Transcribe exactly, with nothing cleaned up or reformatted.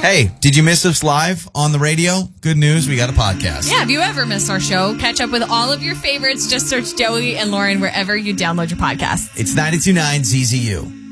Hey, did you miss us live on the radio? Good news, we got a podcast. Yeah, if you ever missed our show, catch up with all of your favorites. Just search Joey and Lauren wherever you download your podcasts. It's ninety-two point nine Z Z U.